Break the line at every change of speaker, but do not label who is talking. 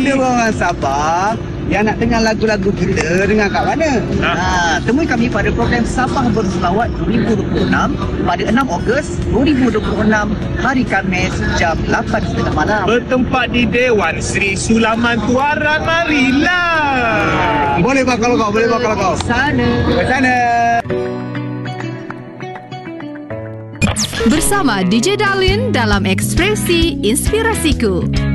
Ada orang Sabah yang nak dengar lagu-lagu kita, dengar kat mana?
Temui kami pada program Sabah Berselawat 2026 pada 6 Ogos 2026 hari Khamis jam 8.30 malam.
Bertempat di Dewan Sri Sulaman Tuaran. Marilah.
Boleh bakal kau.
Sana.
Ke sana.
Bersama DJ Darlin dalam Ekspresi Inspirasiku.